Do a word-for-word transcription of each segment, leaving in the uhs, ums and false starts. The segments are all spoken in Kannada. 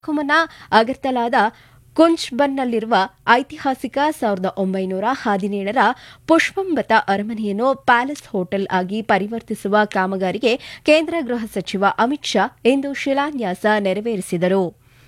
ಮುನ್ನ ಅಗರ್ತಲಾದ ಕುಂಚ್ಬನ್ನಲ್ಲಿರುವ ಐತಿಹಾಸಿಕ ಸಾವಿರದ ಒಂಬೈನೂರ ಹದಿನೇಳರ ಪುಷ್ಪಂಬತ ಅರಮನೆಯನ್ನು ಪ್ಯಾಲೇಸ್ ಹೋಟೆಲ್ ಆಗಿ ಪರಿವರ್ತಿಸುವ ಕಾಮಗಾರಿಗೆ ಕೇಂದ್ರ ಗೃಹ ಸಚಿವ ಅಮಿತ್ ಶಾ ಇಂದು ಶಿಲಾನ್ಯಾಸ ನೆರವೇರಿಸಿದರು.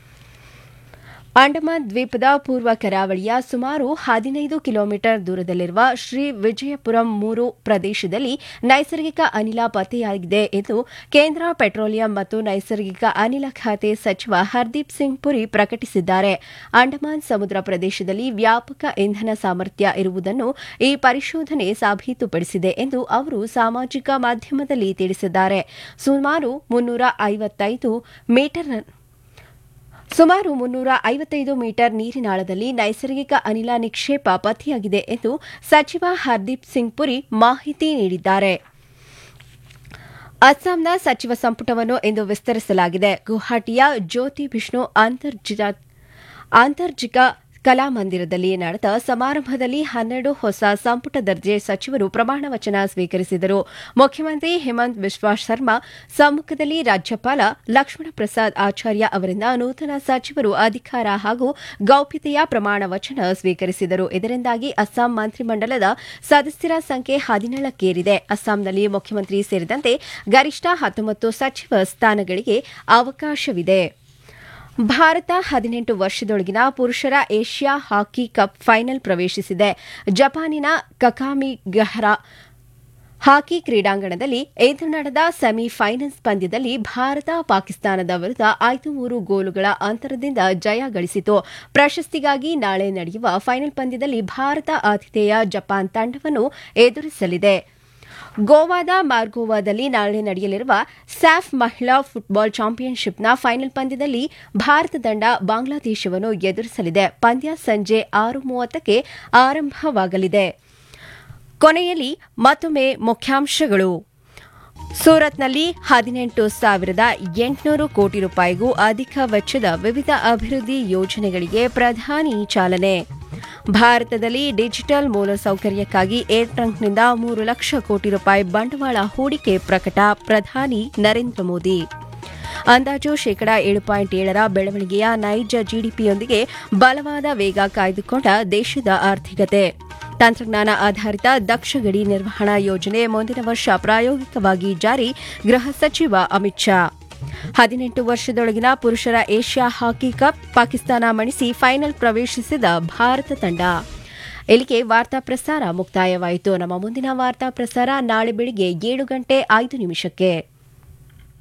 ಅಂಡಮಾನ್ ದ್ವೀಪದ ಪೂರ್ವ ಕರಾವಳಿಯ ಸುಮಾರು ಹದಿನೈದು ಕಿಲೋಮೀಟರ್ ದೂರದಲ್ಲಿರುವ ಶ್ರೀ ವಿಜಯಪುರಂ ಮೂರು ಪ್ರದೇಶದಲ್ಲಿ ನೈಸರ್ಗಿಕ ಅನಿಲ ಪತ್ತೆಯಾಗಿದೆ ಎಂದು ಕೇಂದ್ರ ಪೆಟ್ರೋಲಿಯಂ ಮತ್ತು ನೈಸರ್ಗಿಕ ಅನಿಲ ಖಾತೆ ಸಚಿವ ಹರ್ದೀಪ್ ಸಿಂಗ್ ಪುರಿ ಪ್ರಕಟಿಸಿದ್ದಾರೆ. ಅಂಡಮಾನ್ ಸಮುದ್ರ ಪ್ರದೇಶದಲ್ಲಿ ವ್ಯಾಪಕ ಇಂಧನ ಸಾಮರ್ಥ್ಯ ಇರುವುದನ್ನು ಈ ಪರಿಶೋಧನೆ ಸಾಬೀತುಪಡಿಸಿದೆ ಎಂದು ಅವರು ಸಾಮಾಜಿಕ ಮಾಧ್ಯಮದಲ್ಲಿ ತಿಳಿಸಿದ್ದಾರೆ. ಸುಮಾರು ಮುನ್ನೂರ ಐವತ್ತೈದು ಮೀಟರ್ ಸುಮಾರು ಮುನ್ನೂರ ಐವತ್ತೈದು ಮೀಟರ್ ನೀರಿನಾಳದಲ್ಲಿ ನೈಸರ್ಗಿಕ ಅನಿಲ ನಿಕ್ಷೇಪ ಪತ್ತೆಯಾಗಿದೆ ಎಂದು ಸಚಿವ ಹರ್ದೀಪ್ ಸಿಂಗ್ ಪುರಿ ಮಾಹಿತಿ ನೀಡಿದ್ದಾರೆ. ಅಸ್ಸಾಂನ ಸಚಿವ ಸಂಪುಟವನ್ನು ಇಂದು ವಿಸ್ತರಿಸಲಾಗಿದೆ. ಗುವಾಹಟಿಯ ಜ್ಯೋತಿ ಬಿಷ್ಣು ಅಂತರ್ಜಿಕ ಕಲಾಮಂದಿರದಲ್ಲಿ ನಡೆದ ಸಮಾರಂಭದಲ್ಲಿ ಹನ್ನೆರಡು ಹೊಸ ಸಂಪುಟ ದರ್ಜೆ ಸಚಿವರು ಪ್ರಮಾಣ ವಚನ ಸ್ವೀಕರಿಸಿದರು. ಮುಖ್ಯಮಂತ್ರಿ ಹಿಮಂತ್ ಬಿಸ್ವಾ ಶರ್ಮಾ ಸಮ್ಮುಖದಲ್ಲಿ ರಾಜ್ಯಪಾಲ ಲಕ್ಷ್ಮಣ ಪ್ರಸಾದ್ ಆಚಾರ್ಯ ಅವರಿಂದ ನೂತನ ಸಚಿವರು ಅಧಿಕಾರ ಹಾಗೂ ಗೌಪ್ಯತೆಯ ಪ್ರಮಾಣ ವಚನ ಸ್ವೀಕರಿಸಿದರು. ಇದರಿಂದಾಗಿ ಅಸ್ಸಾಂ ಮಂತ್ರಿಮಂಡಲದ ಸದಸ್ಯರ ಸಂಖ್ಯೆ ಹದಿನೇಳಕ್ಕೇರಿದೆ. ಅಸ್ಸಾಂನಲ್ಲಿ ಮುಖ್ಯಮಂತ್ರಿ ಸೇರಿದಂತೆ ಗರಿಷ್ಠ ಹತ್ತೊಂಬತ್ತು ಸಚಿವ ಸ್ಥಾನಗಳಿಗೆ ಅವಕಾಶವಿದೆ. ಭಾರತ ಹದಿನೆಂಟು ವರ್ಷದೊಳಗಿನ ಪುರುಷರ ಏಷ್ಯಾ ಹಾಕಿ ಕಪ್ ಫೈನಲ್ ಪ್ರವೇಶಿಸಿದೆ. ಜಪಾನಿನ ಕಕಾಮಿಗಹರಾ ಹಾಕಿ ಕ್ರೀಡಾಂಗಣದಲ್ಲಿ ಇಂದು ನಡೆದ ಸೆಮಿಫೈನಲ್ಸ್ ಪಂದ್ಯದಲ್ಲಿ ಭಾರತ ಪಾಕಿಸ್ತಾನದ ವಿರುದ್ಧ ಐದು ಮೂರು ಗೋಲುಗಳ ಅಂತರದಿಂದ ಜಯ ಗಳಿಸಿತು. ಪ್ರಶಸ್ತಿಗಾಗಿ ನಾಳೆ ನಡೆಯುವ ಫೈನಲ್ ಪಂದ್ಯದಲ್ಲಿ ಭಾರತ ಆತಿಥೇಯ ಜಪಾನ್ ತಂಡವನ್ನು ಎದುರಿಸಲಿದೆ. ಗೋವಾದ ಮಾರ್ಗೋವಾದಲ್ಲಿ ನಾಳೆ ನಡೆಯಲಿರುವ ಸ್ಯಾಫ್ ಮಹಿಳಾ ಫುಟ್ಬಾಲ್ ಚಾಂಪಿಯನ್ಶಿಪ್ನ ಫೈನಲ್ ಪಂದ್ಯದಲ್ಲಿ ಭಾರತ ತಂಡ ಬಾಂಗ್ಲಾದೇಶವನ್ನು ಎದುರಿಸಲಿದೆ. ಪಂದ್ಯ ಸಂಜೆ ಆರು ಮೂವತ್ತಕ್ಕೆ ಆರಂಭವಾಗಲಿದೆ. ಕೊನೆಯಲ್ಲಿ ಮತ್ತೊಮ್ಮೆ ಮುಖ್ಯಾಂಶಗಳು. ಸೂರತ್ನಲ್ಲಿ ಹದಿನೆಂಟು ಸಾವಿರದ ಎಂಟುನೂರು ಕೋಟಿ ರೂಪಾಯಿಗೂ ಅಧಿಕ ವೆಚ್ಚದ ವಿವಿಧ ಅಭಿವೃದ್ಧಿ ಯೋಜನೆಗಳಿಗೆ ಪ್ರಧಾನಿ ಚಾಲನೆ. ಭಾರತದಲ್ಲಿ ಡಿಜಿಟಲ್ ಮೂಲಸೌಕರ್ಯಕ್ಕಾಗಿ ಏರ್ಟ್ರಂಕ್ನಿಂದ ಮೂರು ಲಕ್ಷ ಕೋಟಿ ರೂಪಾಯಿ ಬಂಡವಾಳ ಹೂಡಿಕೆ ಪ್ರಕಟ. ಪ್ರಧಾನಿ ನರೇಂದ್ರ ಮೋದಿ. ಅಂದಾಜು ಶೇಕಡಾ ಏಳು ಪಾಯಿಂಟ್ ಏಳರ ಬೆಳವಣಿಗೆಯ ನೈಜ ಜಿಡಿಪಿಯೊಂದಿಗೆ ಬಲವಾದ ವೇಗ ಕಾಯ್ದುಕೊಂಡ ದೇಶದ ಆರ್ಥಿಕತೆ. ತಂತ್ರಜ್ಞಾನ ಆಧಾರಿತ ದಕ್ಷ ಗಡಿ ನಿರ್ವಹಣಾ ಯೋಜನೆ ಮುಂದಿನ ವರ್ಷ ಪ್ರಾಯೋಗಿಕವಾಗಿ ಜಾರಿ. ಗೃಹ ಸಚಿವ ಅಮಿತ್ ಶಾ. ಹದಿನೆಂಟು ವರ್ಷದೊಳಗಿನ ಪುರುಷರ Asia hockey cup Pakistan ಮಣಿಸಿ final ಪ್ರವೇಶಿಸಿದ ಭಾರತ ತಂಡ. ಇಲ್ಲಿಗೆ ವಾರ್ತಾ ಪ್ರಸಾರ ಮುಕ್ತಾಯವಾಯಿತು. ನಮ್ಮ ಮುಂದಿನ ವಾರ್ತಾ ಪ್ರಸಾರ ನಾಳೆ ಬೆಳಿಗ್ಗೆ ಏಳು ಗಂಟೆ ಐದು ನಿಮಿಷಕ್ಕೆ.